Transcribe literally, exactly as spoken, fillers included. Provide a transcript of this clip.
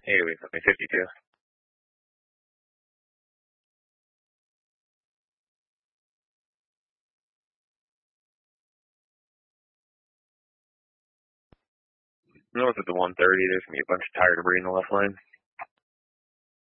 Hey, we got me fifty-two. North of the one thirty, there's going to be a bunch of tire debris in the left lane.